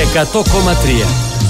100,3.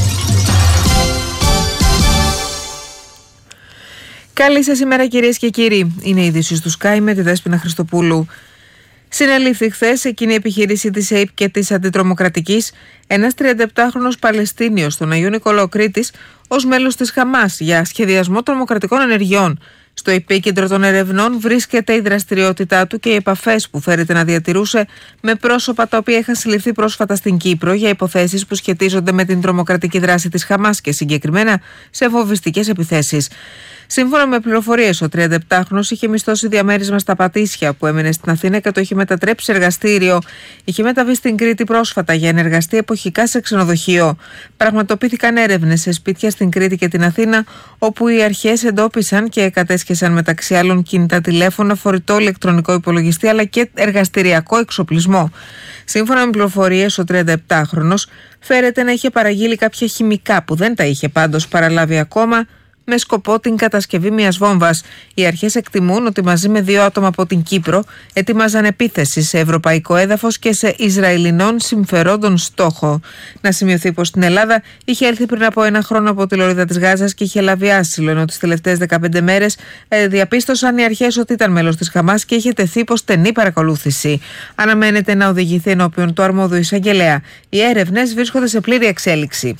Καλή σας ημέρα, κυρίες και κύριοι. Είναι η είδηση του Sky με τη Δέσποινα Χριστοπούλου. Συνελήφθη χθες σε κοινή επιχείρηση της ΑΕΠ και της Αντιτρομοκρατικής ένας 37χρονος Παλαιστίνιος στον Αγίου Νικολάου Κρήτης ως μέλος της Χαμάς για σχεδιασμό τρομοκρατικών ενεργειών. Στο επίκεντρο των ερευνών βρίσκεται η δραστηριότητά του και οι επαφές που φέρεται να διατηρούσε με πρόσωπα τα οποία είχαν συλληφθεί πρόσφατα στην Κύπρο για υποθέσεις που σχετίζονται με την τρομοκρατική δράση της Χαμάς και συγκεκριμένα σε φοβιστικές επιθέσεις. Σύμφωνα με πληροφορίες, ο 37χρονος είχε μισθώσει διαμέρισμα στα Πατήσια που έμενε στην Αθήνα και το είχε μετατρέψει σε εργαστήριο. Είχε μεταβεί στην Κρήτη πρόσφατα για να εργαστεί εποχικά σε ξενοδοχείο. Πραγματοποιήθηκαν έρευνες σε σπίτια στην Κρήτη και την Αθήνα, όπου οι αρχές εντόπισαν και κατέσχεσαν μεταξύ άλλων κινητά τηλέφωνα, φορητό ηλεκτρονικό υπολογιστή αλλά και εργαστηριακό εξοπλισμό. Σύμφωνα με πληροφορίες, ο 37χρονος φέρεται να είχε παραγγείλει κάποια χημικά που δεν τα είχε πάντως παραλάβει ακόμα, με σκοπό την κατασκευή μιας βόμβας. Οι αρχές εκτιμούν ότι μαζί με 2 άτομα από την Κύπρο ετοιμάζαν επίθεση σε ευρωπαϊκό έδαφος και σε Ισραηλινών συμφερόντων στόχο. Να σημειωθεί πως στην Ελλάδα είχε έλθει πριν από 1 χρόνο από τη λωρίδα της Γάζας και είχε λάβει άσυλο, ενώ τις τελευταίες 15 μέρες διαπίστωσαν οι αρχές ότι ήταν μέλος της Χαμάς και είχε τεθεί υπό στενή παρακολούθηση. Αναμένεται να οδηγηθεί ενώπιον του αρμόδιου εισαγγελέα. Οι έρευνες βρίσκονται σε πλήρη εξέλιξη.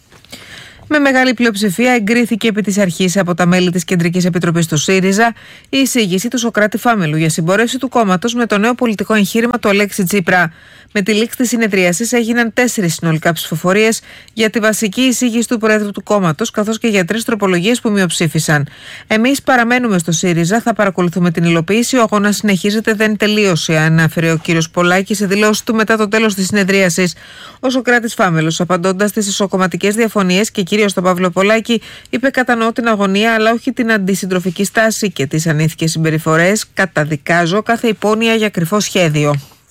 Με μεγάλη πλειοψηφία εγκρίθηκε επί της αρχής από τα μέλη της Κεντρικής Επιτροπής του ΣΥΡΙΖΑ η εισήγηση του Σωκράτη Φάμελου για συμπόρευση του κόμματος με το νέο πολιτικό εγχείρημα του Αλέξη Τσίπρα. Με τη λήξη της συνεδρίασης έγιναν 4 συνολικά ψηφοφορίες για τη βασική εισήγηση του Προέδρου του κόμματος, καθώς και για 3 τροπολογίες που μειοψήφισαν. Εμείς παραμένουμε στο ΣΥΡΙΖΑ, θα παρακολουθούμε την υλοποίηση. Ο αγώνας συνεχίζεται, δεν τελείωσε, ανάφερε ο κύριος Πολάκης σε δηλώσεις του μετά το τέλος της συνεδρίασης. Ο Σωκράτης Φάμελος, απαντώντας στις ισοκομματικές διαφωνίες και κυρίως στον Παύλο Πολάκη, είπε: κατανοώ την αγωνία, αλλά όχι την αντισυντροφική στάση και τις ανήθικες συμπεριφορές. Καταδικάζω κάθε υπόνοια για κρυφό σχέδιο.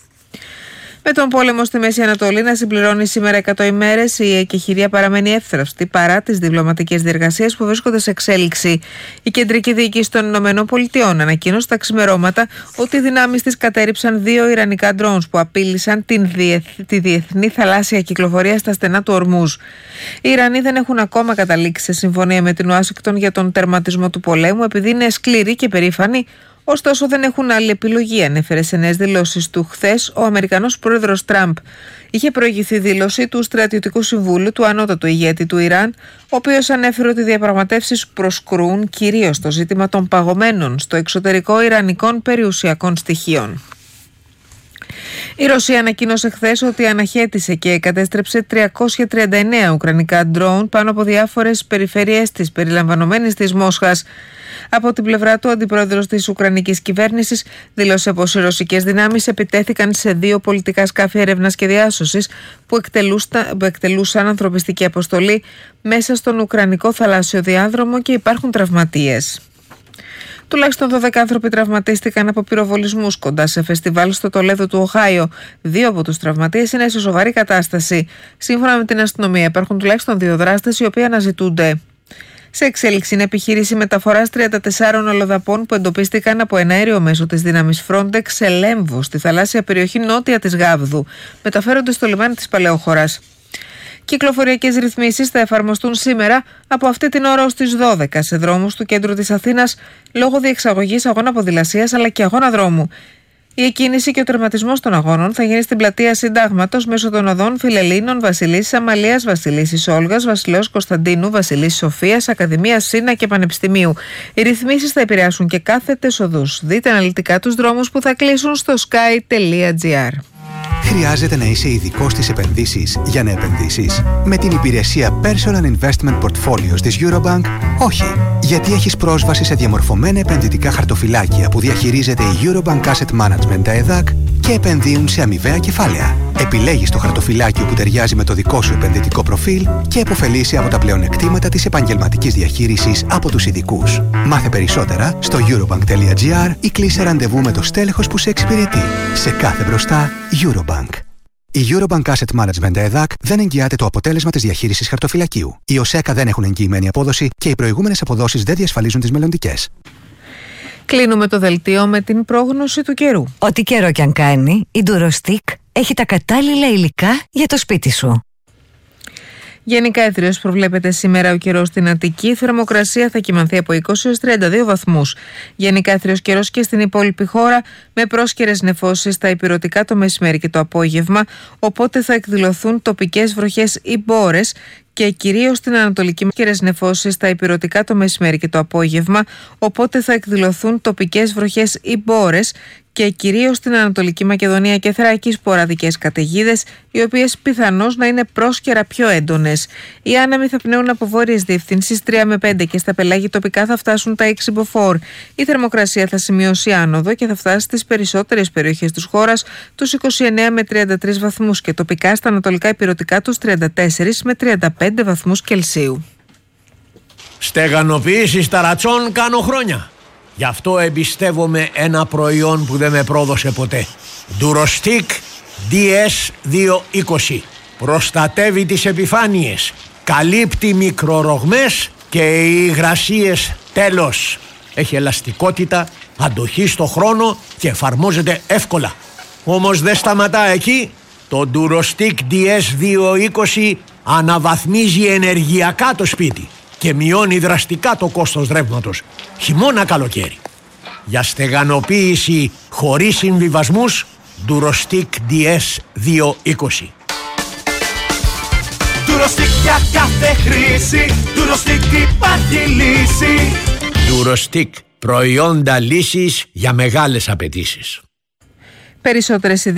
Με τον πόλεμο στη Μέση Ανατολή να συμπληρώνει σήμερα 100 ημέρες, η εκεχηρία παραμένει εύθραυστη παρά τις διπλωματικές διεργασίες που βρίσκονται σε εξέλιξη. Η κεντρική διοίκηση των ΗΠΑ ανακοίνωσε τα ξημερώματα ότι οι δυνάμεις της κατέρριψαν 2 ιρανικά drones που απείλησαν τη διεθνή θαλάσσια κυκλοφορία στα στενά του Ορμούζ. Οι Ιρανοί δεν έχουν ακόμα καταλήξει σε συμφωνία με την Ουάσιγκτον για τον τερματισμό του πολέμου, επειδή είναι σκληροί και περήφανοι. Ωστόσο, δεν έχουν άλλη επιλογή, ανέφερε σε νέες δηλώσεις του χθες ο Αμερικανός πρόεδρος Τραμπ. Είχε προηγηθεί δήλωση του Στρατιωτικού Συμβούλου, του ανώτατου ηγέτη του Ιράν, ο οποίος ανέφερε ότι οι διαπραγματεύσεις προσκρούν κυρίως στο ζήτημα των παγωμένων στο εξωτερικό ιρανικών περιουσιακών στοιχείων. Η Ρωσία ανακοίνωσε χθες ότι αναχέτησε και κατέστρεψε 339 ουκρανικά ντρόουν πάνω από διάφορες περιφέρειες της περιλαμβανομένης της Μόσχας. Από την πλευρά του, ο αντιπρόεδρος της Ουκρανικής κυβέρνησης δήλωσε πως οι ρωσικές δυνάμεις επιτέθηκαν σε 2 πολιτικά σκάφη έρευνας και διάσωσης που εκτελούσαν ανθρωπιστική αποστολή μέσα στον Ουκρανικό θαλάσσιο διάδρομο και υπάρχουν τραυματίες. Τουλάχιστον 12 άνθρωποι τραυματίστηκαν από πυροβολισμούς κοντά σε φεστιβάλ στο Τολέδο του Οχάιο. 2 από τους τραυματίες είναι σε σοβαρή κατάσταση. Σύμφωνα με την αστυνομία, υπάρχουν τουλάχιστον 2 δράστες οι οποίοι αναζητούνται. Σε εξέλιξη είναι επιχείρηση μεταφοράς 34 αλλοδαπών που εντοπίστηκαν από ένα αέριο μέσο της δύναμης Frontex σε Λέμβο, στη θαλάσσια περιοχή νότια της Γάβδου. Μεταφέρονται στο λιμάνι της Παλαιόχωρας. Κυκλοφοριακές ρυθμίσεις θα εφαρμοστούν σήμερα από αυτή την ώρα ως τις 12 σε δρόμους του κέντρου της Αθήνας λόγω διεξαγωγής αγώνα ποδηλασίας αλλά και αγώνα δρόμου. Η εκκίνηση και ο τερματισμός των αγώνων θα γίνει στην πλατεία Συντάγματος μέσω των οδών Φιλελλήνων, Βασιλίσσης Αμαλίας, Βασιλίσσης Όλγας, Βασιλέως Κωνσταντίνου, Βασιλίσσης Σοφίας, Ακαδημίας Σύνα και Πανεπιστημίου. Οι ρυθμίσεις θα επηρεάσουν και κάθετες οδούς. Δείτε αναλυτικά τους δρόμους που θα κλείσουν στο sky.gr. Χρειάζεται να είσαι ειδικός στις επενδύσεις για να επενδύσεις? Με την υπηρεσία Personal Investment Portfolios της Eurobank, όχι. Γιατί έχεις πρόσβαση σε διαμορφωμένα επενδυτικά χαρτοφυλάκια που διαχειρίζεται η Eurobank Asset Management, τα ΕΔΑΚ, και επενδύουν σε αμοιβαία κεφάλαια. Επιλέγεις το χαρτοφυλάκιο που ταιριάζει με το δικό σου επενδυτικό προφίλ και επωφελείσαι από τα πλεονεκτήματα της επαγγελματικής διαχείρισης από τους ειδικούς. Μάθε περισσότερα στο eurobank.gr ή κλείσε ραντεβού με το στέλεχος που σε εξυπηρετεί. Σε κάθε μπροστά, Eurobank. Η Eurobank Asset Management ΕΔΑΚ δεν εγγυάται το αποτέλεσμα της διαχείρισης χαρτοφυλακίου. Οι ΟΣΕΚΑ δεν έχουν εγγυημένη απόδοση και οι προηγούμενες αποδόσεις δεν διασφαλίζουν τις μελλοντικές. Κλείνουμε το δελτίο με την πρόγνωση του καιρού. Ό,τι καιρό κι αν κάνει, η Durostick έχει τα κατάλληλα υλικά για το σπίτι σου. Γενικά έθριος προβλέπεται σήμερα ο καιρός στην Αττική. Η θερμοκρασία θα κυμανθεί από 20 έως 32 βαθμούς. Γενικά έθριος καιρός και στην υπόλοιπη χώρα, με πρόσκαιρες νεφώσεις στα ηπειρωτικά το μεσημέρι και το απόγευμα, οπότε θα εκδηλωθούν τοπικές βροχές ή μπόρες και κυρίως στην ανατολική πρόσκαιρες νεφώσεις στα ηπειρωτικά το μεσημέρι και το απόγευμα, οπότε θα εκδηλωθούν τοπικές βροχές ή μπόρες και κυρίως στην Ανατολική Μακεδονία και Θράκη σποραδικές καταιγίδες, οι οποίες πιθανώς να είναι πρόσκαιρα πιο έντονες. Οι άνεμοι θα πνέουν από βόρειες διευθύνσεις 3 με 5 και στα πελάγη τοπικά θα φτάσουν τα 6 μποφόρ. Η θερμοκρασία θα σημειώσει άνοδο και θα φτάσει στις περισσότερες περιοχές της χώρας τους 29 με 33 βαθμούς και τοπικά στα ανατολικά ηπειρωτικά τους 34 με 35 βαθμούς Κελσίου. Στεγανοποίηση ταρατσών κάνω χρόνια. Γι' αυτό εμπιστεύομαι ένα προϊόν που δεν με πρόδωσε ποτέ. Durostic DS220. Προστατεύει τις επιφάνειες, καλύπτει μικρορογμές και οι υγρασίες τέλος. Έχει ελαστικότητα, αντοχή στο χρόνο και εφαρμόζεται εύκολα. Όμως δεν σταματά εκεί. Το Durostic DS220 αναβαθμίζει ενεργειακά το σπίτι και μειώνει δραστικά το κόστος ρεύματος, χειμώνα καλοκαίρι. Για στεγανοποίηση χωρίς συμβιβασμούς, Durostic DS220. Durostic για κάθε χρήση, Durostic υπάρχει λύση. Durostic, προϊόντα λύσης για μεγάλες απαιτήσεις. Περισσότερες